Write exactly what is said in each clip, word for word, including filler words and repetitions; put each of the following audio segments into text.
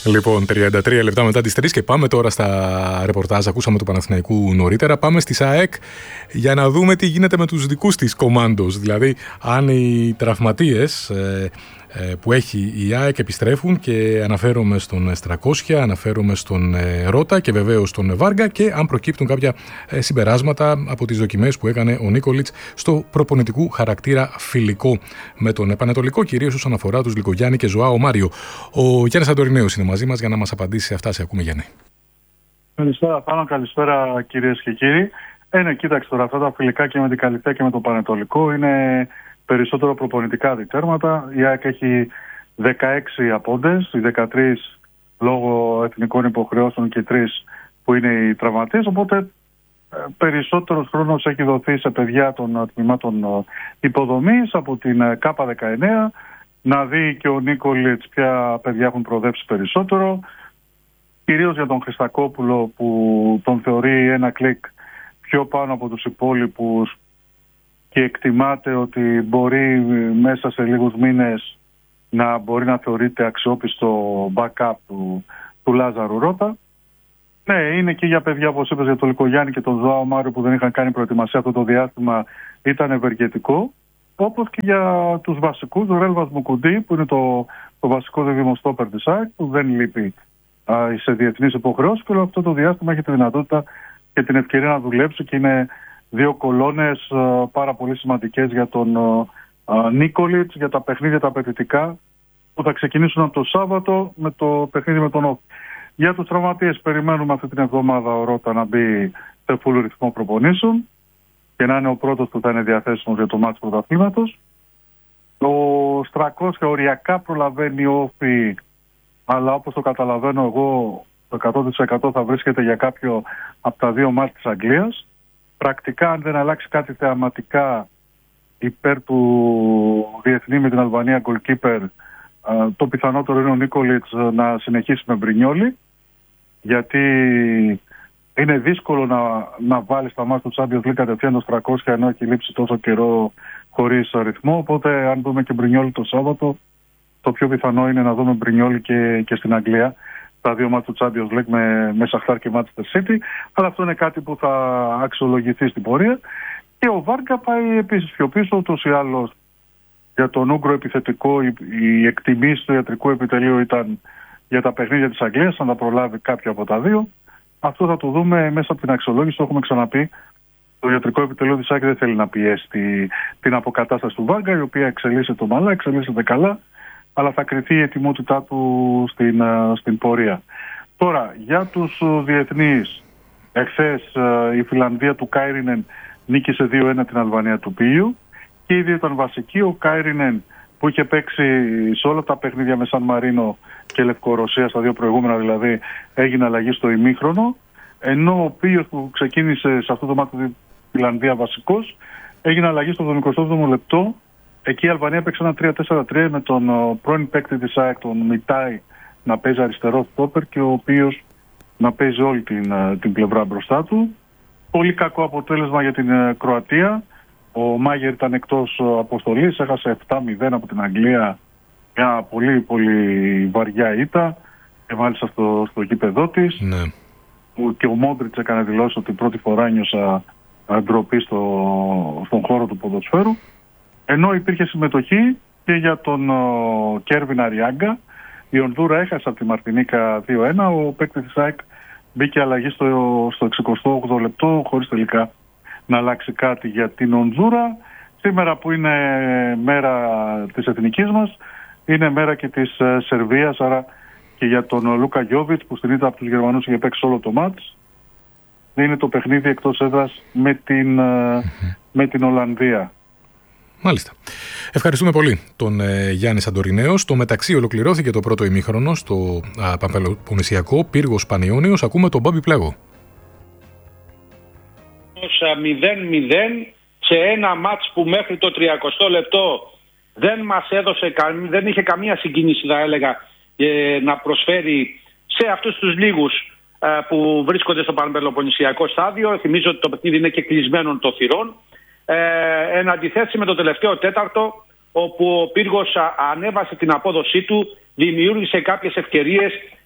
Λοιπόν, τριάντα τρία λεπτά μετά τις τρεις και πάμε τώρα στα ρεπορτάζ. Ακούσαμε του Παναθηναϊκού νωρίτερα. Πάμε στη ΣΑΕΚ για να δούμε τι γίνεται με τους δικούς της κομάντος. Δηλαδή, αν οι τραυματίες ε, ε, που έχει η ΑΕΚ επιστρέφουν, και αναφέρομαι στον Στρακόσια, αναφέρομαι στον ε, Ρώτα και βεβαίως στον Βάργα, και αν προκύπτουν κάποια ε, συμπεράσματα από τις δοκιμές που έκανε ο Νίκολιτς στο προπονητικού χαρακτήρα φιλικό με τον Πανετολικό, κυρίως όσον αφορά τους Λικογιάννη και Ζωάο Μάριο. Ο Γιάννης Αντορινέος είναι μαζί μας για να μας απαντήσει σε αυτά. Σε ακούμε, Γιάννη. Καλησπέρα πάνω, καλησπέρα κυρίες και κύριοι. Ε, ναι, κοίταξε τώρα, αυτά τα φιλικά και με την Καλυθέα και με το Πανετολικό είναι περισσότερο προπονητικά διτέρματα. Η ΑΕΚ έχει δεκαέξι απόντες, οι δεκατρείς λόγω εθνικών υποχρεώσεων και τρεις που είναι οι τραυματίες, οπότε περισσότερος χρόνος έχει δοθεί σε παιδιά των τμήματων υποδομής από την ΚΑΠΑ δεκαεννέα, να δει και ο Νίκολιτς ποια παιδιά έχουν προοδεύσει περισσότερο, κυρίως για τον Χριστακόπουλο που τον θεωρεί ένα κλικ πιο πάνω από τους υπόλοιπους και εκτιμάται ότι μπορεί μέσα σε λίγους μήνες να μπορεί να θεωρείται αξιόπιστο backup του, του Λάζαρου Ρώτα. Ναι, είναι και για παιδιά, όπως είπες, για τον Λικογιάννη και τον Ζωάο Μάριο που δεν είχαν κάνει προετοιμασία αυτό το διάστημα, ήταν ευεργετικό. Όπως και για τους βασικούς, ο Ρέλβας Μουκουντή, που είναι το, το βασικό δίδυμο στόπερ της ΑΕΚ, που δεν λείπει α, σε διεθνείς υποχρεώσεις, και όλο αυτό το διάστημα έχει τη δυνατότητα και την ευκαιρία να δουλέψει, και είναι δύο κολόνες α, πάρα πολύ σημαντικές για τον Νίκολιτς, για τα παιχνίδια τα απαιτητικά που θα ξεκινήσουν από το Σάββατο με το παιχνίδι με τον Όφη. Για τους τραυματίες, περιμένουμε αυτή την εβδομάδα ο Ρώτα να μπει σε full ρυθμό προπονήσεων και να είναι ο πρώτος που θα είναι διαθέσιμος για το μάτς πρωταθλήματος. Ο Στρακόσια οριακά προλαβαίνει Όφη, αλλά όπως το καταλαβαίνω εγώ, το εκατό τοις εκατό θα βρίσκεται για κάποιο από τα δύο μάτς της Αγγλίας. Πρακτικά, αν δεν αλλάξει κάτι θεαματικά υπέρ του διεθνή με την Αλβανία goalkeeper, το πιθανότερο είναι ο Νίκολιτς να συνεχίσει με Μπρινιόλι, γιατί είναι δύσκολο να, να βάλει στα μάτια του Champions League κατευθείαν το τριακόσια, ενώ έχει λείψει τόσο καιρό χωρίς ρυθμό. Οπότε, αν δούμε και Μπρινιόλι το Σάββατο, το πιο πιθανό είναι να δούμε Μπρινιόλι και, και στην Αγγλία, τα δύο μάτια του Champions League με, με Σαχτάρ και Manchester City. Αλλά αυτό είναι κάτι που θα αξιολογηθεί στην πορεία. Και ο Βάργα πάει επίσης πιο πίσω, ούτως ή άλλως. Για τον Ούγκρο επιθετικό, οι, οι εκτιμήσεις του ιατρικού επιτελείου ήταν για τα παιχνίδια της Αγγλίας, αν θα προλάβει κάποιο από τα δύο. Αυτό θα το δούμε μέσα από την αξιολόγηση. Το έχουμε ξαναπεί. Το ιατρικό επιτελείο της ΑΕΚ δεν θέλει να πιέσει τη, την αποκατάσταση του Βάργα, η οποία εξελίσσεται ομαλά, εξελίσσεται καλά, αλλά θα κριθεί η ετοιμότητά του στην, στην πορεία. Τώρα, για τους διεθνείς, εχθές η Φιλανδία του Κάιρινεν νίκησε δύο ένα την Αλβανία του Πίιου. Και ήδη ήταν βασική. Ο Κάιρινεν, που είχε παίξει σε όλα τα παιχνίδια με Σαν Μαρίνο και Λευκορωσία, στα δύο προηγούμενα δηλαδή, έγινε αλλαγή στο ημίχρονο. Ενώ ο Πίος, που ξεκίνησε σε αυτό το μάτι τη Φιλανδία βασικός, έγινε αλλαγή στο εικοστό έβδομο λεπτό. Εκεί η Αλβανία παίξε ένα τρία τέσσερα τρία με τον πρώην παίκτη της ΑΕΚ, τον Μιτάι, να παίζει αριστερό στόπερ και ο Πίος να παίζει όλη την, την πλευρά μπροστά του. Πολύ κακό αποτέλεσμα για την Κροατία. Ο Μάγερ ήταν εκτός αποστολής, έχασε επτά μηδέν από την Αγγλία, μια πολύ πολύ βαριά ήττα, και μάλιστα στο, στο γήπεδό της. Ναι. Και ο Μόντριτς έκανε δηλώσει ότι πρώτη φορά νιώσα ντροπή στο, στον χώρο του ποδοσφαίρου. Ενώ υπήρχε συμμετοχή και για τον ο, Κέρβιν Αριάγκα. Η Ονδούρα έχασε από τη Μαρτινίκα δύο ένα, ο παίκτης της ΑΕΚ μπήκε αλλαγή στο, στο εξηκοστό όγδοο λεπτό, χωρίς τελικά να αλλάξει κάτι για την Ονδούρα. Σήμερα, που είναι μέρα της εθνικής μας, είναι μέρα και της Σερβίας, άρα και για τον Λούκα Γιόβιτς, που στην ήττα από τους Γερμανούς είχε παίξει όλο το μάτς. Είναι το παιχνίδι εκτός έδρας με την, mm-hmm. με την Ολλανδία. Μάλιστα. Ευχαριστούμε πολύ τον ε, Γιάννη Σαντορινέο. Στο μεταξύ ολοκληρώθηκε το πρώτο ημίχρονο στο Παμπελοποννησιακό Πύργος Πανιώνιος. Ακούμε τον Μπάμπη Πλάγο. μηδέν μηδέν σε ένα μάτς που μέχρι το τριακοστό λεπτό δεν μας έδωσε, δεν είχε καμία συγκίνηση, θα έλεγα, να προσφέρει σε αυτούς τους λίγους που βρίσκονται στο Παμπελοποννησιακό στάδιο. Θυμίζω ότι το παιχνίδι είναι και κλεισμένων των θυρών. Ε, εν αντιθέσει με το τελευταίο τέταρτο, όπου ο Πύργος ανέβασε την απόδοσή του, δημιούργησε κάποιες ευκαιρίες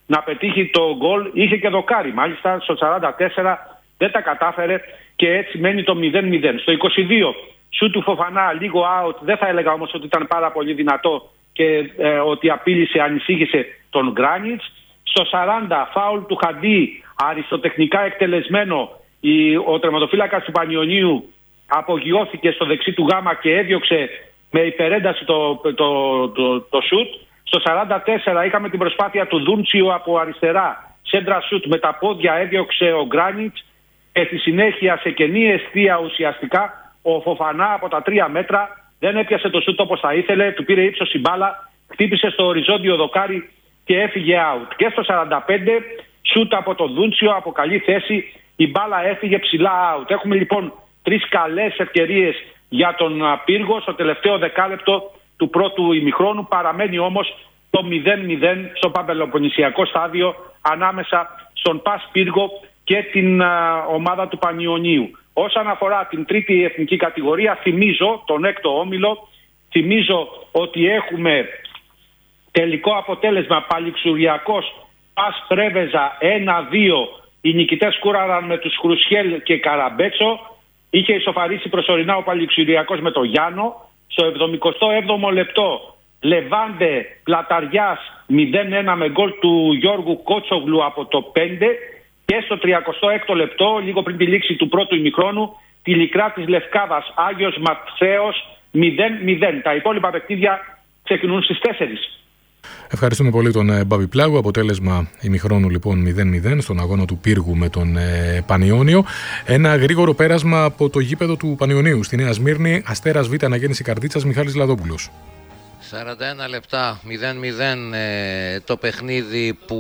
να πετύχει το γκολ. Είχε και δοκάρι, μάλιστα στο σαράντα τέσσερα δεν τα κατάφερε και έτσι μένει το μηδέν μηδέν. Στο είκοσι δύο σου του Φοφανά, λίγο out, δεν θα έλεγα όμως ότι ήταν πάρα πολύ δυνατό και ε, ότι απείλησε, ανησύχησε τον Γκράνιτς. Στο σαράντα φάουλ του Χαντί, αριστοτεχνικά εκτελεσμένο, η, ο τερματοφύλακας του Πανιωνίου απογειώθηκε στο δεξί του γάμα και έδιωξε με υπερένταση το, το, το, το, το σουτ. Στο σαράντα τέσσερα είχαμε την προσπάθεια του Δούντσιου από αριστερά, σέντρα σουτ με τα πόδια έδιωξε ο Γκράνιτς και στη συνέχεια σε κενή εστία ουσιαστικά ο Φοφανά από τα τρία μέτρα δεν έπιασε το σουτ όπως θα ήθελε, του πήρε ύψος η μπάλα, χτύπησε στο οριζόντιο δοκάρι και έφυγε out. Και στο σαράντα πέντε σουτ από τον Δούντσιο από καλή θέση, η μπάλα έφυγε ψηλά out. Έχουμε λοιπόν τρεις καλές ευκαιρίες για τον Πύργο στο τελευταίο δεκάλεπτο του πρώτου ημιχρόνου. Παραμένει όμως το μηδέν μηδέν στο παπελοποννησιακό στάδιο ανάμεσα στον ΠΑΣ Πύργο και την α, ομάδα του Πανιωνίου. Όσον αφορά την τρίτη εθνική κατηγορία, θυμίζω τον έκτο όμιλο, θυμίζω ότι έχουμε τελικό αποτέλεσμα Παλιξουριακός ΠΑΣ Πρέβεζα ένα δύο. Οι νικητές κούραραν με τους Χρουσιέλ και Καραμπέτσο. Είχε ισοφαρίσει προσωρινά ο Παλιξουριακός με το Γιάννο. Στο εβδομηκοστό έβδομο λεπτό Λεβάντε Πλαταριάς μηδέν ένα με γκολ του Γιώργου Κότσογλου από το πέντε. Και στο τριακοστό έκτο λεπτό, λίγο πριν τη λήξη του πρώτου ημιχρόνου, τη Λικρά της Λευκάδας Άγιος Ματθαίος μηδέν μηδέν. Τα υπόλοιπα παιχνίδια ξεκινούν στις τέσσερις. Ευχαριστούμε πολύ τον ε, Μπάμπη Πλάγου. Αποτέλεσμα ημιχρόνου λοιπόν μηδέν μηδέν στον αγώνα του Πύργου με τον ε, Πανιώνιο. Ένα γρήγορο πέρασμα από το γήπεδο του Πανιωνίου στη Νέα Σμύρνη. Αστέρας Β' Αναγέννηση Καρδίτσας, Μιχάλης Λαδόπουλος. σαράντα ένα λεπτά, μηδέν μηδέν ε, το παιχνίδι που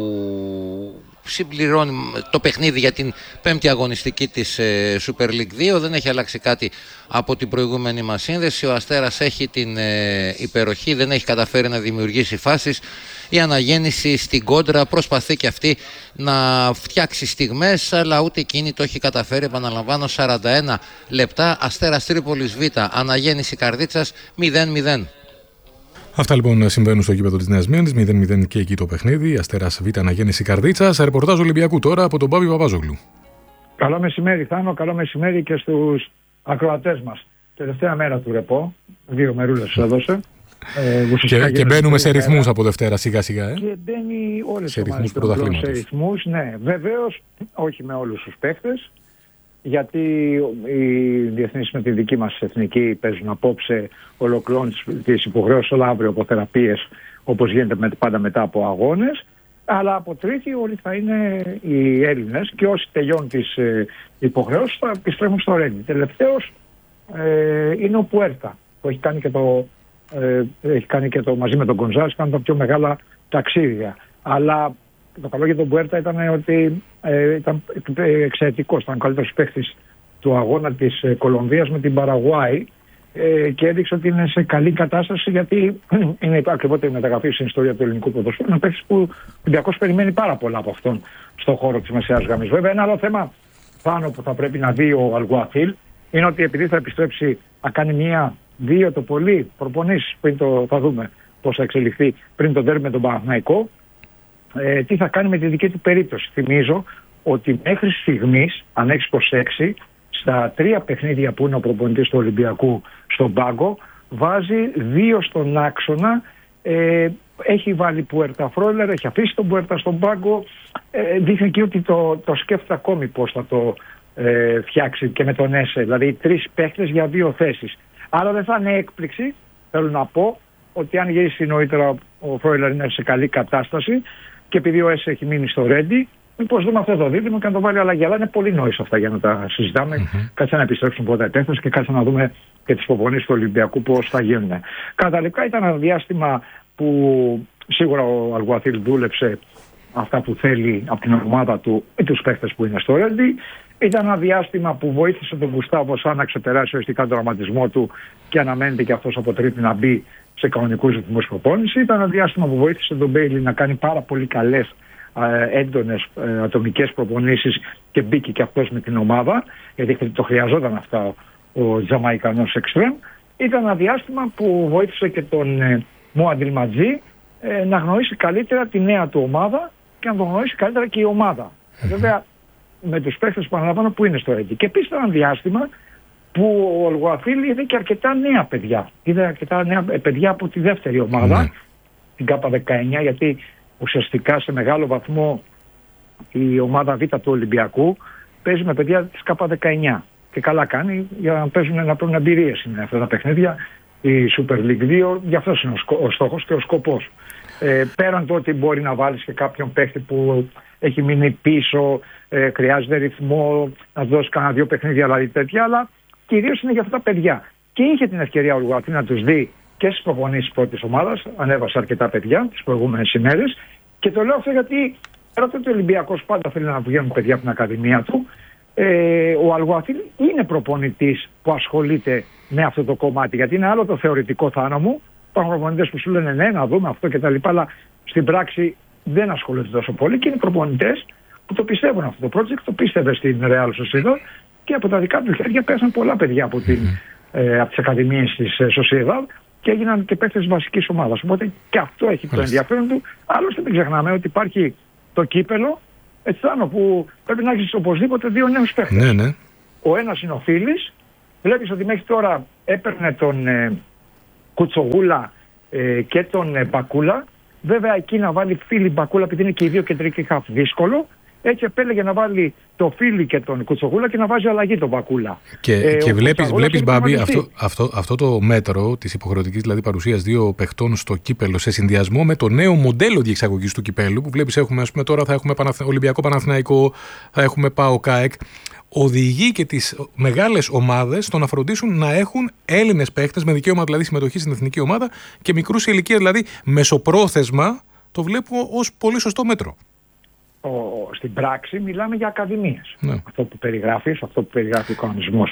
συμπληρώνει το παιχνίδι για την πέμπτη αγωνιστική της ε, Super League δύο. Δεν έχει αλλάξει κάτι από την προηγούμενη μας σύνδεση. Ο Αστέρας έχει την ε, υπεροχή, δεν έχει καταφέρει να δημιουργήσει φάσεις. Η Αναγέννηση στην κόντρα προσπαθεί και αυτή να φτιάξει στιγμές, αλλά ούτε εκείνη το έχει καταφέρει. Επαναλαμβάνω, σαράντα ένα λεπτά, Αστέρας Τρίπολης Β, Αναγέννηση Καρδίτσας μηδέν μηδέν. Αυτά λοιπόν συμβαίνουν στο γήπεδο της Νέας Σμύρνης, μηδέν μηδέν και εκεί το παιχνίδι. Αστέρας Β' Αναγέννηση Καρδίτσας. Ρεπορτάζ Ολυμπιακού τώρα από τον Μπάμπη Παπάζογλου. Καλό μεσημέρι, Θάνο, καλό μεσημέρι και στους ακροατές μας. Τελευταία μέρα του ρεπό, δύο μερούλες σας έδωσε. Ε, και και μπαίνουμε σε ρυθμούς από Δευτέρα σιγά σιγά. Ε? Και μπαίνει όλες σε τις ρυθμούς ομάδες σε ρυθμούς, ναι. Βεβαίως, όχι με όλους τους παίχτες, γιατί οι διεθνείς με τη δική μας εθνική παίζουν απόψε, ολοκληρώνουν τις υποχρεώσεις όλα αύριο από θεραπείες, όπως γίνεται πάντα μετά από αγώνες. Αλλά από Τρίτη όλοι θα είναι οι Έλληνες και όσοι τελειώνουν τις ε, υποχρεώσεις θα επιστρέφουν στο Ρέντι. Τελευταίος ε, είναι ο Πουέρτα, που έχει κάνει και το, ε, έχει κάνει και το μαζί με τον Γκονζάλες, κάνει τα πιο μεγάλα ταξίδια. Αλλά το καλό για τον Πουέρτα ήταν ότι ε, ήταν εξαιρετικός, ήταν ο καλύτερος παίκτης του αγώνα της ε, Κολομβίας με την Παραγουάη ε, και έδειξε ότι είναι σε καλή κατάσταση, γιατί είναι η ακριβότερη μεταγραφή στην ιστορία του ελληνικού ποδοσφαίρου. Ένα παίκτης που ο Ολυμπιακός περιμένει πάρα πολλά από αυτόν στον χώρο της μεσαίας γραμμής. Βέβαια, ένα άλλο θέμα πάνω που θα πρέπει να δει ο Αλγουαθίλ είναι ότι επειδή θα επιστρέψει να κάνει μία, δύο το πολύ προπονήσεις πριν το, θα δούμε πώς θα εξελιχθεί πριν τον τέρμι με τον Παναθηναϊκό. Ε, τι θα κάνει με τη δική του περίπτωση. Θυμίζω ότι μέχρι στιγμής, αν έχεις προσέξει, στα τρία παιχνίδια που είναι ο προπονητής του Ολυμπιακού στον πάγκο, βάζει δύο στον άξονα. Ε, έχει βάλει Πουέρτα Φρόιλερ, έχει αφήσει τον Πουέρτα στον πάγκο. Ε, δείχνει και ότι το, το σκέφτεται ακόμη πώς θα το ε, φτιάξει και με τον Έσε. Δηλαδή τρεις παίχτες για δύο θέσεις. Άρα δεν θα είναι έκπληξη, θέλω να πω, ότι αν γυρίσει νωρίτερα ο Φρόιλερ είναι σε καλή κατάσταση και επειδή ο Έσε έχει μείνει στο Ρέντι, μήπως δούμε αυτό το δίδυμο και να το βάλει αλλαγή. Αλλά είναι πολύ νωρίς αυτά για να τα συζητάμε. Mm-hmm. Κάτσε να επιστρέψουν πρώτα επέκταση και κάτσε να δούμε και τις προπονήσεις του Ολυμπιακού πώς θα γίνουν. Καταληπτικά ήταν ένα διάστημα που σίγουρα ο Αλγουαθίλ δούλεψε αυτά που θέλει από την ομάδα του ή τους παίχτες που είναι στο Ρέντι. Ήταν ένα διάστημα που βοήθησε τον Γκουστάβο σαν να ξεπεράσει οριστικά τον τραυματισμό του και αναμένεται και αυτός από Τρίτη να μπει σε κανονικούς ρυθμούς προπόνηση. Ήταν ένα διάστημα που βοήθησε τον Μπέιλι να κάνει πάρα πολύ καλές έντονες ε, ατομικές προπονήσεις και μπήκε και αυτός με την ομάδα, γιατί το χρειαζόταν αυτά ο Τζαμαϊκανός εξτρέμ. Ήταν ένα διάστημα που βοήθησε και τον ε, Μουαντιλ Ματζή ε, να γνωρίσει καλύτερα τη νέα του ομάδα και να τον γνωρίσει καλύτερα και η ομάδα. Mm-hmm. Βέβαια, με τους παίχτες που παραλαμβάνω που είναι στο ΕΚΙ. Και επίσης ήταν ένα διάστημα που ο Αλγουαθίλ είδε και αρκετά νέα παιδιά. Είδε αρκετά νέα παιδιά από τη δεύτερη ομάδα, mm-hmm. την Κάπα δεκαεννιά, γιατί ουσιαστικά σε μεγάλο βαθμό η ομάδα Β του Ολυμπιακού παίζει με παιδιά της Κάπα δεκαεννιά. Και καλά κάνει για να παίζουν, να παίρνουν εμπειρίες είναι αυτά τα παιχνίδια. Η Super League δύο, γι' αυτός είναι ο, σκο, ο στόχος και ο σκοπός. Ε, πέραν το ότι μπορεί να βάλεις και κάποιον παίχτη που έχει μείνει πίσω, ε, χρειάζεται ρυθμό, να δώσει κανένα δύο παιχνίδια, δηλαδή τέτοια, αλλά κυρίως είναι για αυτά τα παιδιά. Και είχε την ευκαιρία ο Λουγουαθίλ να τους δει και στις προπονήσεις πρώτης ομάδας, ανέβασε αρκετά παιδιά τις προηγούμενες ημέρες. Και το λέω αυτό γιατί ρωτώ ότι ο Ολυμπιακός πάντα θέλει να βγαίνουν παιδιά από την Ακαδημία του. Ε, ο Αλγουαθίλ είναι προπονητής που ασχολείται με αυτό το κομμάτι. Γιατί είναι άλλο το θεωρητικό θάναμο. Υπάρχουν προπονητές που σου λένε ναι, να δούμε αυτό κτλ. Αλλά στην πράξη δεν ασχολούνται τόσο πολύ και είναι προπονητές που το πιστεύουν αυτό το project, το πίστευε στην Real Sociedad και από τα δικά του χέρια πέσαν πολλά παιδιά από, την, ε, από τις ακαδημίες της Sociedad και έγιναν και παίκτες βασικής ομάδας. Οπότε και αυτό έχει το ενδιαφέρον του. Άλλωστε δεν ξεχνάμε ότι υπάρχει το κύπελο, έτσι πάνω που πρέπει να έχεις οπωσδήποτε δύο νέους παίκτες. Ναι, ναι. Ο ένας είναι ο Φίλης. Βλέπεις ότι μέχρι τώρα έπαιρνε τον ε, Κουτσογούλα ε, και τον ε, Μπακούλα. Βέβαια εκεί να βάλει Φίλη Μπακούλα, επειδή είναι και οι δύο κεντρικοί χαφ, δύσκολο. Έτσι επέλεγε να βάλει το Φίλη και τον Κουτσογούλα και να βάζει αλλαγή τον Μπακούλα. Και, ε, και βλέπεις, βλέπεις Μπάμπη, αυτό, αυτό, αυτό το μέτρο της υποχρεωτικής δηλαδή παρουσίας δύο παιχτών στο κύπελο σε συνδυασμό με το νέο μοντέλο διεξαγωγής του κυπέλου που βλέπεις έχουμε, ας πούμε, τώρα θα έχουμε Παναθ... Ολυμπιακό Παναθηναϊκό, θα έχουμε ΠΑΟ ΚΑΕΚ, οδηγεί και τις μεγάλες ομάδες στο να φροντίσουν να έχουν Έλληνες παίχτες με δικαίωμα δηλαδή συμμετοχή στην εθνική ομάδα και μικρούς σε ηλικία, δηλαδή μεσοπρόθεσμα το βλέπω ως πολύ σωστό μέτρο. Ο, στην πράξη μιλάμε για ακαδημίες. Ναι. Αυτό που περιγράφεις, αυτό που περιγράφει ο κανονισμός.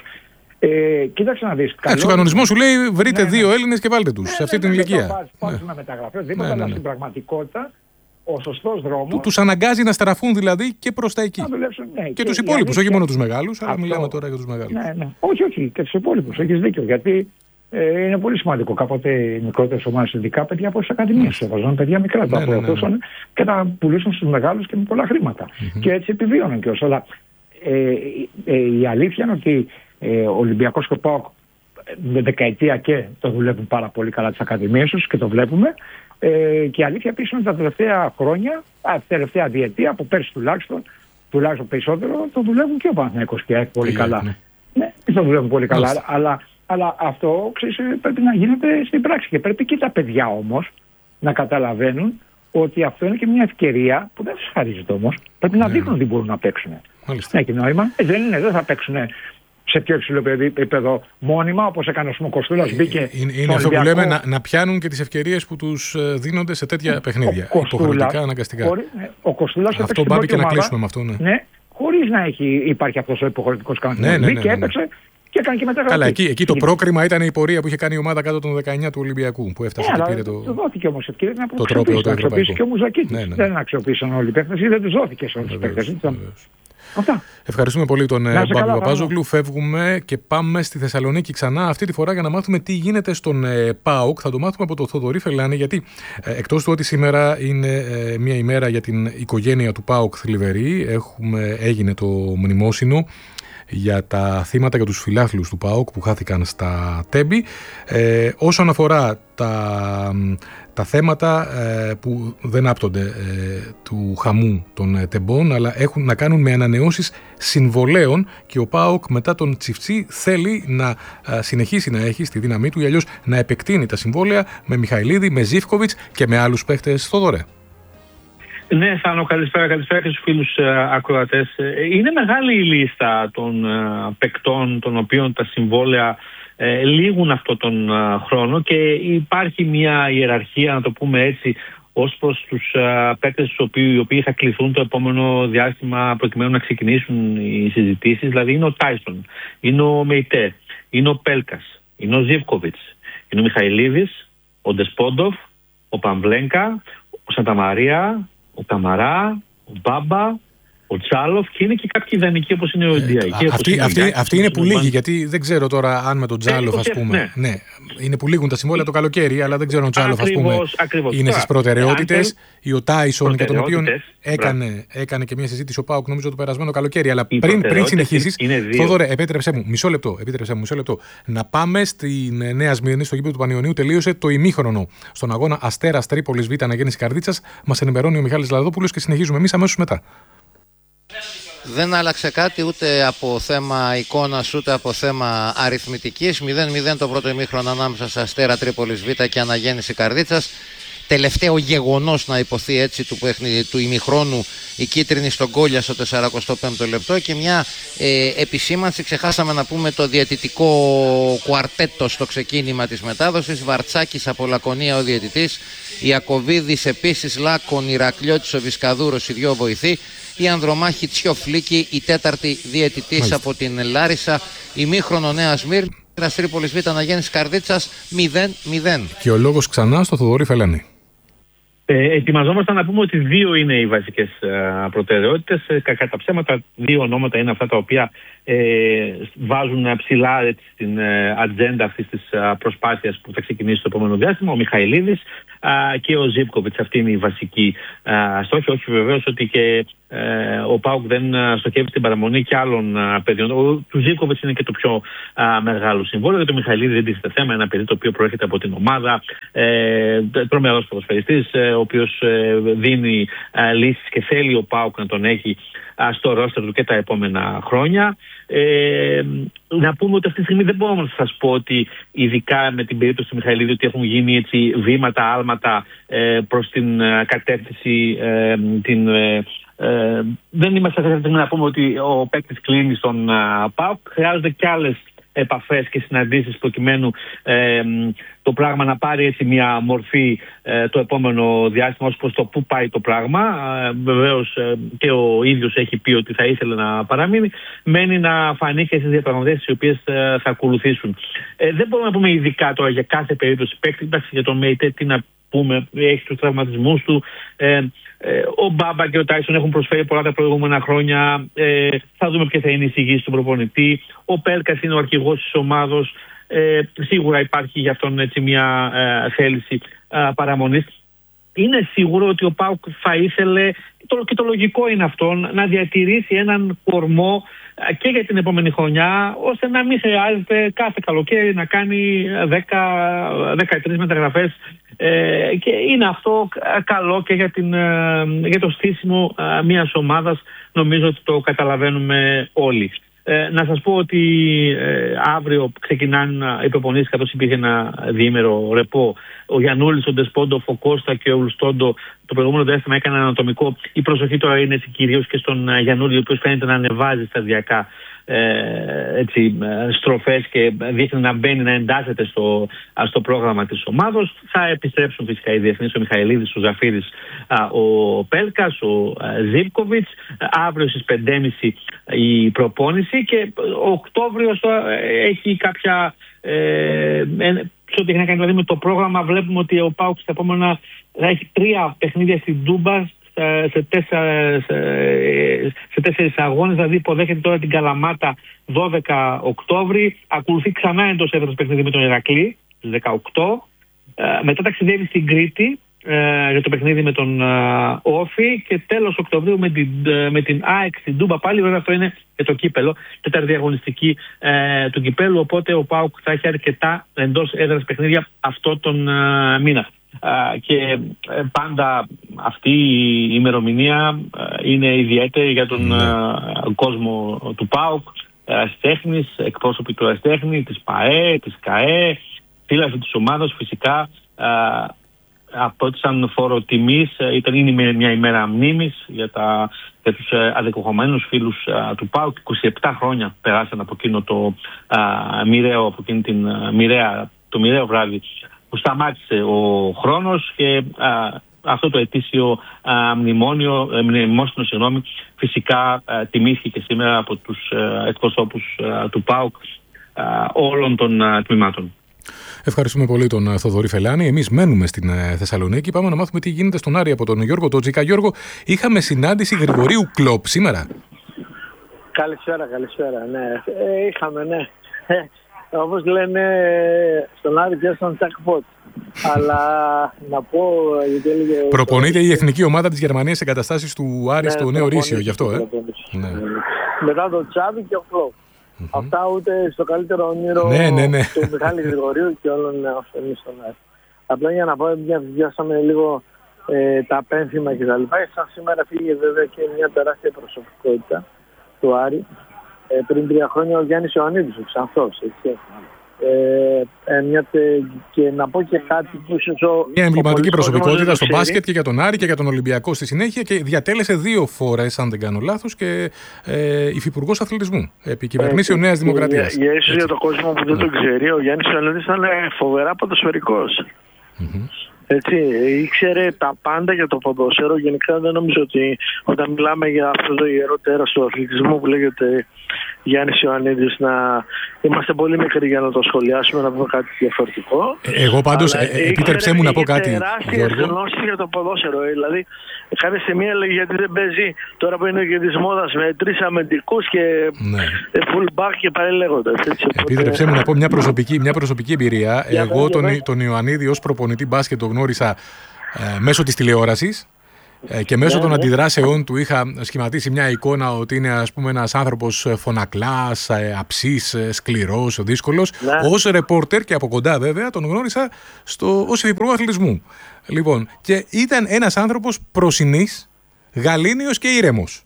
Ε, κοίταξε να δεις. Εντάξει, ο κανονισμός σου λέει βρείτε ναι, δύο ναι. Έλληνες και βάλτε τους ναι, σε αυτή ναι, την ναι, ηλικία. Πάμε ναι. με μεταγραφές, δεν ναι, ναι, ναι. Αλλά στην πραγματικότητα ο σωστός δρόμος. Τους αναγκάζει να στραφούν δηλαδή και προς τα εκεί. Δουλέψουν, ναι, και, και τους υπόλοιπους, αλήθεια... όχι μόνο τους μεγάλους, αλλά αυτό... μιλάμε τώρα για τους μεγάλους. Ναι, ναι. Όχι, όχι, και τους υπόλοιπους. Έχεις δίκιο. Γιατί ε, είναι πολύ σημαντικό. Κάποτε οι μικρότερες ομάδες, ειδικά παιδιά από τις ακαδημίες, έβαζαν παιδιά μικρά, τα προωθούσαν ναι, ναι, ναι. και τα πουλούσαν στους μεγάλους και με πολλά χρήματα. Mm-hmm. Και έτσι επιβίωναν κιόλας. Αλλά ε, ε, η αλήθεια είναι ότι ε, ο Ολυμπιακός και ο ΠΑΟΚ με δεκαετία και το δουλεύουν πάρα πολύ καλά τις ακαδημίες τους και το βλέπουμε. Ε, και η αλήθεια επίσης είναι ότι τα τελευταία χρόνια, τα τελευταία διετία, από πέρσι τουλάχιστον, τουλάχιστον περισσότερο, το δουλεύουν και ο Παναθηναϊκός και πολύ yeah, καλά. Ναι, ναι το δουλεύουν πολύ καλά. Αλλά, αλλά, αλλά αυτό ξέρεις, πρέπει να γίνεται στην πράξη. Και πρέπει και τα παιδιά όμως να καταλαβαίνουν ότι αυτό είναι και μια ευκαιρία που δεν τους χαρίζεται όμως. Πρέπει yeah. να δείχνουν ότι μπορούν να παίξουν. Μάλιστα. Έχει νόημα. Ε, δεν είναι, δεν θα παίξουν σε πιο υψηλό επίπεδο μόνιμα, όπως έκανε ο Κοστούλας. Μπήκε είναι είναι αυτό που λέμε να, να πιάνουν και τις ευκαιρίες που τους δίνονται σε τέτοια παιχνίδια. Υποχρεωτικά, αναγκαστικά. Χωρί, ο Κοστούλας αυτό Μπάμπη και να κλείσουμε με αυτό. Ναι, ναι χωρίς να έχει, υπάρχει αυτός ο υποχρεωτικός κανονισμός. Ναι, ναι, ναι, ναι, και ναι. έπαιξε και έκανε και μεταγραφή. Καλά, εκεί, εκεί το πρόκριμα ήταν η πορεία που είχε κάνει η ομάδα κάτω των δεκαεννιά του Ολυμπιακού. Που έφτασε ναι, και πήρε το. Του δόθηκε όμως ευκαιρία να το τρόπο το αξιοποιήσει και ο Μουζακίτης. Ναι, ναι. Δεν αξιοποίησαν όλοι οι παίκτες ή δεν τους δόθηκε σε όλους τους παίκτες. Αυτά. Ευχαριστούμε πολύ τον Μπάμπη Παπάζογλου. Φεύγουμε και πάμε στη Θεσσαλονίκη ξανά. Αυτή τη φορά για να μάθουμε τι γίνεται στον ε, ΠΑΟΚ. Θα το μάθουμε από τον Θοδωρή Φελάνη, γιατί ε, εκτός του ότι σήμερα είναι ε, μια ημέρα για την οικογένεια του ΠΑΟΚ θλιβερή, έχουμε, έγινε το μνημόσυνο για τα θύματα και τους φιλάθλους του ΠΑΟΚ που χάθηκαν στα Τέμπη. Ε, όσον αφορά τα, τα θέματα ε, που δεν άπτονται ε, του χαμού των ε, τεμπών, αλλά έχουν να κάνουν με ανανεώσεις συμβολέων και ο ΠΑΟΚ μετά τον Τσιφτσί θέλει να ε, συνεχίσει να έχει στη δύναμή του ή αλλιώς να επεκτείνει τα συμβόλαια με Μιχαηλίδη, με Ζίβκοβιτς και με άλλους παίχτες. Θοδωρέ. Ναι, Θάνο, καλησπέρα, καλησπέρα και στους φίλους ε, ακροατές. Είναι μεγάλη η λίστα των ε, παικτών των οποίων τα συμβόλαια ε, λήγουν αυτόν τον ε, χρόνο και υπάρχει μια ιεραρχία, να το πούμε έτσι, ως προς τους ε, παίκτες τους οποίους, οι οποίοι θα κληθούν το επόμενο διάστημα προκειμένου να ξεκινήσουν οι συζητήσεις. Δηλαδή είναι ο Τάισον, είναι ο Μεϊτέ, είναι ο Πέλκας, είναι ο Ζίβκοβιτς, είναι ο Μιχαηλίδης, ο Ντεσπόντοφ, ο Παμβλένκα, ο Σανταμαρία, ο Καμαρά, ο Μπάμπα, ο Τσάλοφ και είναι και κάποιοι ιδανικοί όπως είναι ο Ντιαγέ. Αυτοί αυτή, αυτή είναι που λύγει, γιατί δεν ξέρω τώρα αν με τον Τσάλοφ, ας πούμε. Ναι. ναι, είναι που λύγουν τα συμβόλαια το καλοκαίρι, αλλά δεν ξέρω αν ο Τσάλοφ, ας πούμε, ακριβώς. είναι στις προτεραιότητες. Ή ο Τάισον, για τον οποίο έκανε, έκανε και μια συζήτηση ο ΠΑΟΚ, νομίζω το περασμένο καλοκαίρι. Αλλά πριν, πριν συνεχίσεις, Θόδωρε, επέτρεψέ μου, μισό λεπτό, επέτρεψέ μου, μισό λεπτό, να πάμε στην Νέα Σμύρνη, στο γήπεδο του Πανιωνίου. Τελείωσε το ημίχρονο στον αγώνα Αστέρας Τρίπολης Β' Αναγέννηση Καρδίτσας. Μας ενημερώνει ο Μιχάλης Λαδόπουλος και συνεχίζουμε εμείς αμέσως μετά. Δεν άλλαξε κάτι ούτε από θέμα εικόνας ούτε από θέμα αριθμητικής. μηδέν μηδέν το πρώτο ημίχρονο ανάμεσα σε Αστέρα Τρίπολης Β' και Αναγέννηση Καρδίτσας. Τελευταίο γεγονός, να υποθεί έτσι, του, του ημιχρόνου, η κίτρινη στον Κόλια στο σαρανταπέμπτο πέμπτο λεπτό. Και μια ε, επισήμανση, ξεχάσαμε να πούμε το διαιτητικό κουαρτέτο στο ξεκίνημα της μετάδοσης. Βαρτσάκης από Λακωνία ο διαιτητής, Ιακωβίδης επίσης, Λάκων, Ηρακλιώτης ο Βισκαδούρος οι δυο βοηθοί, η Ανδρομάχη Τσιοφλίκη η τέταρτη διαιτητής. Μάλιστα. Από την Λάρισα. Ημίχρονο Νέα Σμύρνη, Τρίπολης Β' Αναγέννησης Καρδίτσας μηδέν μηδέν. Και ο λόγος ξανά στο Θοδωρή Φελένη. Ε, ετοιμαζόμασταν να πούμε ότι δύο είναι οι βασικές ε, προτεραιότητες. Ε, κατά τα ψέματα, δύο ονόματα είναι αυτά τα οποία ε, βάζουν ψηλά έτσι, στην ε, ατζέντα αυτής της ε, προσπάθειας που θα ξεκινήσει το επόμενο διάστημα. Ο Μιχαηλίδης ε, και ο Ζίβκοβιτς. Αυτή είναι η βασική ε, στόχη. Όχι βεβαίως ότι και ε, ο ΠΑΟΚ δεν στοχεύει στην παραμονή και άλλων ε, παιδιών. Ο, του Ζίβκοβιτς είναι και το πιο ε, μεγάλο συμβόλαιο. Για το Μιχαηλίδη δεν τίθεται θέμα. Ένα παιδί το οποίο προέρχεται από την ομάδα. Ε, τρομερός ποδοσφαιριστής, ε, ο οποίος ε, δίνει ε, λύσεις και θέλει ο ΠΑΟΚ να τον έχει ε, στο ρόστερ του και τα επόμενα χρόνια. Ε, να πούμε ότι αυτή τη στιγμή δεν μπορώ να σας πω ότι ειδικά με την περίπτωση του Μιχαηλίδη ότι έχουν γίνει έτσι βήματα, άλματα ε, προς την ε, κατεύθυνση ε, την, ε, ε, δεν είμαστε αυτή τη στιγμή να πούμε ότι ο παίκτης κλείνει στον ε, ΠΑΟΚ. Χρειάζονται και άλλες επαφές και συναντήσεις προκειμένου ε, το πράγμα να πάρει έτσι μια μορφή ε, το επόμενο διάστημα ως προς το πού πάει το πράγμα. Ε, βεβαίως ε, και ο ίδιος έχει πει ότι θα ήθελε να παραμείνει. Μένει να φανεί και στις διαπραγματεύσεις οι οποίες ε, θα ακολουθήσουν. Ε, δεν μπορούμε να πούμε ειδικά τώρα για κάθε περίπτωση παίκτη. Εντάξει, για τον ΜΕΙΤΕ τι να πούμε, έχει τους τραυματισμούς του. Ε, ε, ο Μπάμπα και ο Τάισον έχουν προσφέρει πολλά τα προηγούμενα χρόνια. Ε, θα δούμε ποια θα είναι η εισηγήση του προπονητή. Ο Πέλκας είναι ο αρχηγός της ομάδος. Ε, σίγουρα υπάρχει για αυτόν έτσι μια ε, θέληση ε, παραμονής. Είναι σίγουρο ότι ο ΠΑΟΚ θα ήθελε, το, και το λογικό είναι αυτό, να διατηρήσει έναν κορμό ε, και για την επόμενη χρονιά, ώστε να μην χρειάζεται κάθε καλοκαίρι να κάνει δέκα με δεκατρείς μεταγραφές. Ε, και είναι αυτό καλό και για, την, ε, για το στήσιμο ε, μιας ομάδας. Νομίζω ότι το καταλαβαίνουμε όλοι. Ε, να σας πω ότι ε, αύριο ξεκινάνε οι προπονήσεις, καθώς υπήρχε ένα διήμερο ρεπό. Ο Γιαννούλης, ο Ντεσπόντο, ο Κώστα και ο Ουλστόντο το προηγούμενο διάστημα έκαναν ανατομικό. Η προσοχή τώρα είναι έτσι κυρίως και στον Γιαννούλη, ο οποίος φαίνεται να ανεβάζει σταδιακά ε, έτσι, στροφές και δείχνει να μπαίνει, να εντάσσεται στο, στο πρόγραμμα της ομάδος. Θα επιστρέψουν φυσικά οι διεθνείς, ο Μιχαηλίδης, ο Ζαφύρης, ο Πέλκας, ο Ζίβκοβιτς. Αύριο στις πέντε και μισή η προπόνηση και ο Οκτώβριος έχει κάποια ε, σε ό,τι έχει να κάνει δηλαδή με το πρόγραμμα. Βλέπουμε ότι ο ΠΑΟΚ στα επόμενα θα έχει τρία παιχνίδια στην Τούμπα σε, τέσσερα, σε, σε τέσσερις αγώνες, δηλαδή υποδέχεται τώρα την Καλαμάτα δώδεκα Οκτώβρη, ακολουθεί ξανά εντός έδρας παιχνίδι με τον Ηρακλή στις δεκαοκτώ, ε, μετά ταξιδεύει στην Κρήτη ε, για το παιχνίδι με τον ε, Όφη και τέλος Οκτωβρίου με την, ε, με την ΑΕΚ στην Τούμπα πάλι. Βέβαια αυτό είναι και το κύπελο, τέταρτη αγωνιστική ε, του κυπέλου, οπότε ο ΠΑΟΚ θα έχει αρκετά εντός έδρας παιχνίδια αυτό τον ε, μήνα. Uh, και uh, πάντα αυτή η ημερομηνία uh, είναι ιδιαίτερη για τον uh, κόσμο του ΠΑΟΚ, αριστέχνης, εκπρόσωποι του αριστέχνη, της ΠΑΕ, της ΚΑΕ, φίλαθλοι της ομάδας φυσικά. Uh, από ό,τι σαν φόρο τιμής ήταν είναι μια ημέρα μνήμης για, τα, για τους uh, αδικοχωμένους φίλους uh, του ΠΑΟΚ. είκοσι επτά χρόνια περάσαν από εκείνο το uh, μοιραίο, από εκείνη την uh, μοιραία, το μοιραίο βράδυ που σταμάτησε ο χρόνος και α, αυτό το ετήσιο α, μνημόνιο, ε, μνημόσυνο, συγγνώμη, φυσικά α, τιμήθηκε και σήμερα από τους εκπροσώπους του ΠΑΟΚ α, όλων των α, τμήματων. Ευχαριστούμε πολύ τον Θοδωρή Φελάνη. Εμείς μένουμε στην Θεσσαλονίκη. Πάμε να μάθουμε τι γίνεται στον Άρη από τον Γιώργο Τότζικα. Γιώργο, είχαμε συνάντηση Γρηγορίου Κλοπ σήμερα. Καλησπέρα, καλησπέρα. Ναι, ε, είχαμε, ναι. Ε, όπως λένε στον Άρη πιάσαν jackpot. Αλλά να πω. Γιατί έλεγε, προπονείται η εθνική ομάδα της Γερμανίας σε εγκαταστάσεις του Άρη, ναι, στο Νέο Ρήσιο, γι' αυτό, ε. Ναι. Μετά τον Τσάβη και ο Κλοπ. Mm-hmm. Αυτά ούτε στο καλύτερο όνειρο ναι, ναι, ναι. του Μιχάλη Γρηγορίου και όλων αυτών στον Άρη. Απλά για να πω, βιάσαμε λίγο ε, τα πένθυμα κτλ. Σαν σήμερα φύγε βέβαια και μια τεράστια προσωπικότητα του Άρη. Ε, πριν τρία χρόνια ο Γιάννης Ιωαννίδης, ο Ξανθός. Ε, ε, μια, και να πω και κάτι που ίσως ο, μια εμβληματική προσωπικότητα στο μπάσκετ και για τον Άρη και για τον Ολυμπιακό στη συνέχεια και διατέλεσε δύο φορές, αν δεν κάνω λάθος, και ε, υφυπουργός αθλητισμού επί κυβερνήσεων Νέας Δημοκρατίας. Για, για ίσως για τον κόσμο που δεν τον ξέρει, ο Γιάννης Ιωαννίδης ήταν φοβερά ποδοσφαιρικός. Mm-hmm. Έτσι, ήξερε τα πάντα για το ποδόσφαιρο. Γενικά δεν νομίζω ότι όταν μιλάμε για αυτό το ιερό τέρας του αθλητισμού που λέγεται Γιάννης Ιωαννίδης, να είμαστε πολύ μικροί για να το σχολιάσουμε, να πούμε κάτι διαφορετικό. Εγώ πάντως, ε, επίτρεψέ μου να πω κάτι. Είχε τεράστια γνώση για το ποδόσφαιρο. Δηλαδή, κάποια στιγμή έλεγε γιατί δεν παίζει τώρα που είναι και της μόδας με τρεις αμυντικούς και ναι. full back και πάλι λέγοντας. Επίτρεψέ μου να πω μια προσωπική, μια προσωπική εμπειρία. Για Εγώ τον, τον Ιωαννίδη ως προπονητή μπάσκετ το γνώρισα ε, μέσω της τηλεόρασης. Και μέσω yeah, των yeah. αντιδράσεών του είχα σχηματίσει μια εικόνα ότι είναι, ας πούμε, ένας άνθρωπος φωνακλάς, αψής, σκληρός, δύσκολος. Yeah. Ως ρεπόρτερ και από κοντά βέβαια τον γνώρισα στο, ως υφυπουργό αθλητισμού. Λοιπόν, και ήταν ένας άνθρωπος προσινής, γαλήνιος και ήρεμος.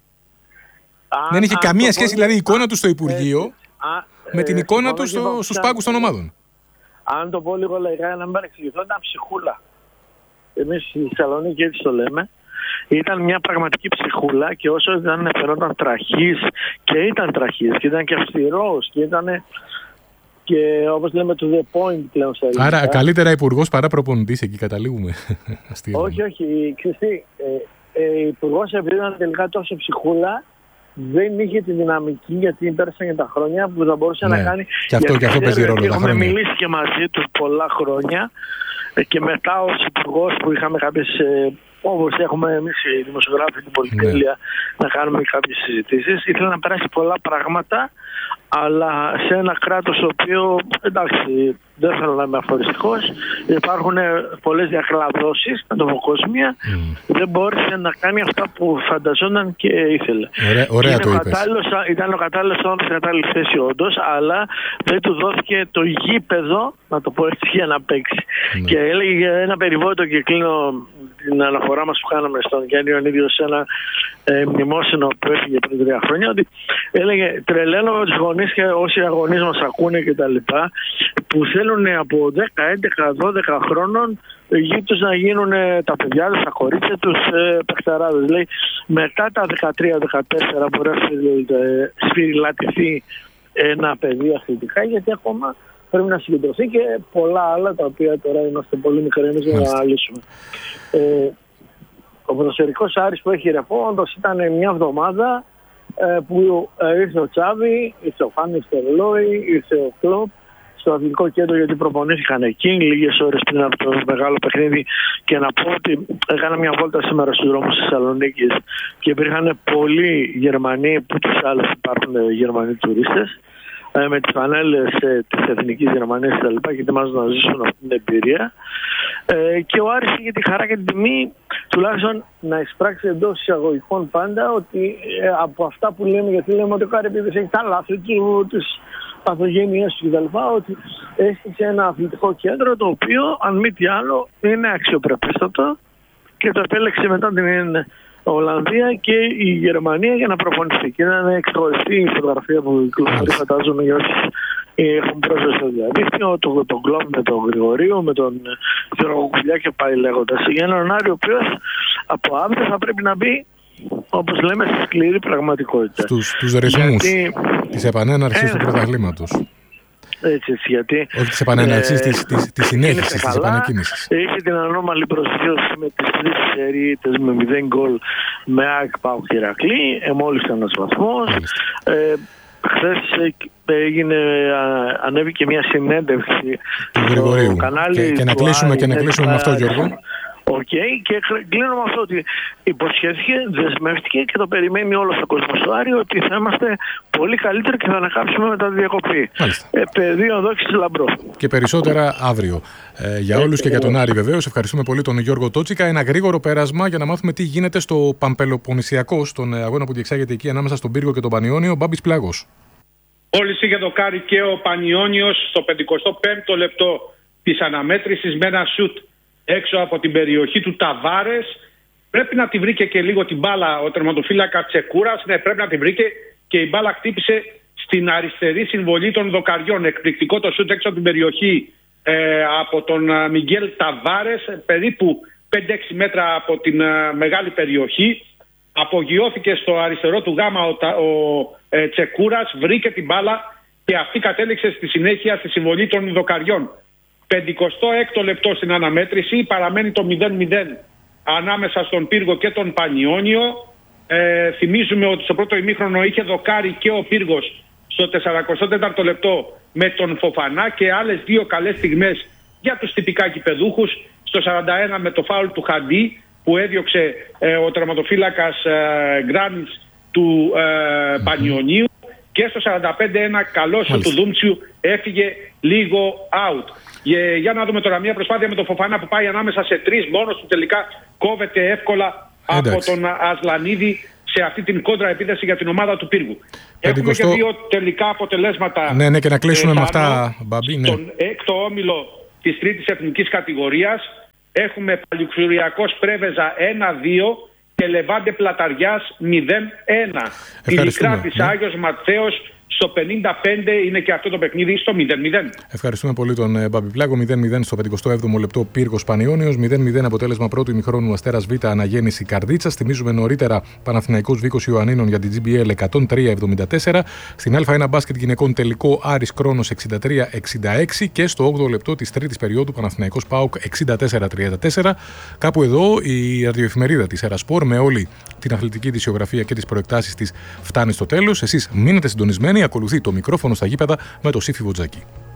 Ah, Δεν είχε ah, καμία σχέση, δηλαδή, η εικόνα του στο Υπουργείο ah, με την εικόνα του στο, στους πάγκους των ομάδων. Αν το πω λίγο λαϊκά, να μην παρεξηγηθώ, ήταν ψυχούλα. Εμείς στη Θεσσαλονίκη έτσι το λέμε. Ήταν μια πραγματική ψυχούλα και όσο ήταν φαινόταν τραχής και ήταν τραχής και ήταν και αυστηρός και ήταν και όπως λέμε to the point πλέον στα ελληνικά. Άρα καλύτερα υπουργός παρά προπονητής, εκεί καταλήγουμε. όχι, όχι. Ξέρετε, ε, ε, υπουργός επειδή ήταν τελικά τόσο ψυχούλα δεν είχε τη δυναμική γιατί πέρασαν για τα χρόνια που θα μπορούσε ναι. να κάνει. Και αυτό, και αυτό παίζει ρόλο. Έχουμε μιλήσει και μαζί του πολλά χρόνια και μετά ως υπουργός που είχαμε κάποιες... όπως έχουμε εμείς οι δημοσιογράφοι την πολυτέλεια ναι. να κάνουμε κάποιες συζητήσεις. Ήθελα να περάσει πολλά πράγματα, αλλά σε ένα κράτος το οποίο, εντάξει, δεν θέλω να είμαι αφοριστικός, υπάρχουν πολλές διακλαδώσεις με τοποκοσμία, mm. δεν μπόρεσε να κάνει αυτά που φανταζόταν και ήθελε. Ωραία, ωραία το είπες. Ήταν ο κατάλληλος άνθρωπος στην κατάλληλη θέση όντως, αλλά δεν του δόθηκε το γήπεδο, να το πω έτσι, για να παίξει. Mm. Και έλεγε για ένα περιβόητο, και κλείνω την αναφορά μας που κάναμε στον Γιάννη Ιωαννίδη σε ένα ε, μνημόσυνο που έφυγε πριν τρία χρόνια, ότι έλεγε τρελαίνω τους γονείς και όσοι αγωνείς μας ακούνε και τα λοιπά, που θέλουν από δέκα, έντεκα, δώδεκα χρόνων γη τους να γίνουν τα παιδιά τους, τα κορίτσια τους ε, παιχταράδες. Λέει μετά τα δεκατρία δεκατέσσερα μπορεί να σφυριλατηθεί ένα παιδί αθλητικά, γιατί ακόμα πρέπει να συγκεντρωθεί και πολλά άλλα τα οποία τώρα είμαστε πολύ μικροί για να αναλύσουμε. Ε, ο ποδοσφαιρικός Άρης που έχει ρεπό, όντως ήταν μια εβδομάδα ε, που ε, ήρθε ο Τσάβη, ήρθε ο Φάνης Τερλόι, ήρθε ο Κλοπ στο αθλητικό κέντρο, γιατί προπονήθηκαν εκεί λίγες ώρες πριν από το μεγάλο παιχνίδι. Και να πω ότι έκανα μια βόλτα σήμερα στους δρόμους της Θεσσαλονίκης και υπήρχαν πολλοί Γερμανοί, που τους άλλους υπάρχουν Γερμανοί τουρίστες, με τις φανέλες ε, της Εθνικής Γερμανίας και τα λοιπά, και ετοιμάζουν να ζήσουν αυτή την εμπειρία. Ε, και ο Άρης είχε τη χαρά και την τιμή τουλάχιστον να εισπράξει εντός εισαγωγικών πάντα ότι ε, από αυτά που λέμε, γιατί λέμε ότι ο Καρυπίδης έχει τα λάθη του, τις παθογένειές του κτλ., ότι έστησε ένα αθλητικό κέντρο το οποίο, αν μη τι άλλο, είναι αξιοπρεπέστατο και το επέλεξε μετά την Ολλανδία και η Γερμανία για να προπονηθεί. Και ήταν εξχωριστή η φωτογραφία που κυκλοφορεί, φαντάζομαι, για όσοι έχουν πρόσβαση στο διαδίκτυο, τον το Κλοπ με τον Γρηγορίο, με τον Γιώργο Κουλιά και πάλι λέγοντας. Για έναν Άρη ο οποίος από αύριο θα πρέπει να μπει, όπως λέμε, στη σκληρή πραγματικότητα. Στους, στους ρυθμούς γιατί... της επανέναρξης του πρωταθλήματος. Έτσι, έτσι, γιατί... Όχι της επανέναρξης, ε, της, της, της συνέχισης, της επανεκκίνησης. Είχε την ανώμαλη προσγείωση με τις τρεις σερίτες με μηδέν γκολ με ΑΕΚ, ΠΑΟΚ και Ηρακλή. Εμόλυσε ένας βαθμός. Ε, Χθες έγινε, ανέβηκε μια συνέντευξη του Γρηγορίου. Κανάλι και, και, να κλείσουμε, και να κλείσουμε με αυτό, Γιώργο. Οκ, okay, και κλείνω με αυτό ότι υποσχέθηκε, δεσμεύτηκε και το περιμένει όλο ο κόσμος στο Άριο ότι θα είμαστε πολύ καλύτεροι και θα ανακάψουμε μετά τη διακοπή. Ε, πεδίο δόξης λαμπρό. Και περισσότερα αύριο. Ε, για όλους και για τον Άρη βεβαίως. Ευχαριστούμε πολύ τον Γιώργο Τότσικα. Ένα γρήγορο πέρασμα για να μάθουμε τι γίνεται στο Παμπελοποννησιακό, στον αγώνα που διεξάγεται εκεί ανάμεσα στον Πύργο και τον Πανιόνιο. Μπάμπης Πλάγος. Πώληση για το Κάρι και ο Πανιόνιος στο πενηκοστό πέμπτο λεπτό της αναμέτρησης με ένα σουτ έξω από την περιοχή του Ταβάρες. Πρέπει να τη βρήκε και λίγο την μπάλα ο τερματοφύλακα Τσεκούρας. Ναι, πρέπει να τη βρήκε και η μπάλα χτύπησε στην αριστερή συμβολή των δοκαριών. Εκπληκτικό το σουτ έξω από την περιοχή ε, από τον Μιγγέλ Ταβάρες, περίπου πέντε έξι μέτρα από την ε, μεγάλη περιοχή. Απογειώθηκε στο αριστερό του γάμα ο, ο ε, Τσεκούρας, βρήκε την μπάλα και αυτή κατέληξε στη συνέχεια στη συμβολή των δοκαριών. πενηκοστό έκτο λεπτό στην αναμέτρηση, παραμένει το μηδέν μηδέν ανάμεσα στον Πύργο και τον Πανιόνιο. Ε, θυμίζουμε ότι στο πρώτο ημίχρονο είχε δοκάρει και ο Πύργος στο σαρανταεκτό τέταρτο λεπτό με τον Φοφανά και άλλες δύο καλές στιγμές για τους τυπικά κυπεδούχους. Στο σαράντα ένα με το φάουλ του Χαντί που έδιωξε ε, ο τερματοφύλακας ε, Γκράνης του ε, mm-hmm. Πανιονίου, και στο σαράντα πέντε ένα καλό σου του Δούμτσιου έφυγε λίγο out. Ε, για να δούμε τώρα μια προσπάθεια με τον Φοφανά που πάει ανάμεσα σε τρεις μόνος του, τελικά κόβεται εύκολα Εντάξει. από τον Ασλανίδη σε αυτή την κόντρα επίθεση για την ομάδα του Πύργου. Έχουμε και δύο τελικά αποτελέσματα. Ναι, ναι, και να κλείσουμε ε, με αυτά, Μπαμπή. Ναι. Στον έκτο όμιλο της τρίτης εθνικής κατηγορίας έχουμε Παλιουξουριακός Πρέβεζα ένα δύο και Λεβάντε Πλαταριάς μηδέν ένα. Η Λικρά της ναι. Άγιος Ματθαίος στο πενήντα πέντε είναι και αυτό το παιχνίδι στο μηδέν μηδέν. Ευχαριστούμε πολύ τον Μπάμπη Πλάγο. μηδέν μηδέν στο πενηκοστό έβδομο λεπτό Πύργος Πανιόνιος. μηδέν μηδέν αποτέλεσμα πρώτου ημιχρόνου Αστέρας Β Αναγέννηση Καρδίτσας. Θυμίζουμε νωρίτερα Παναθηναϊκός Βίκος Ιωαννίνων για την τζι μπι ελ εκατόν τρία εβδομήντα τέσσερα. Στην Α1 μπάσκετ γυναικών τελικό Άρης Κρόνος εξήντα τρία εξήντα έξι. Και στο όγδοο λεπτό της τρίτης περίοδου Παναθηναϊκός ΠΑΟΚ εξήντα τέσσερα τριάντα τέσσερα. Κάπου εδώ η ραδιοεφημερίδα της Ερασπορ με όλη την αθλητική ειδησιογραφία και τις προεκτάσεις της φτάνει στο τέλος. Εσείς μείνετε συντονισμένοι. Ακολουθεί το μικρόφωνο στα γήπεδα με το Σύφη Βοτζάκη.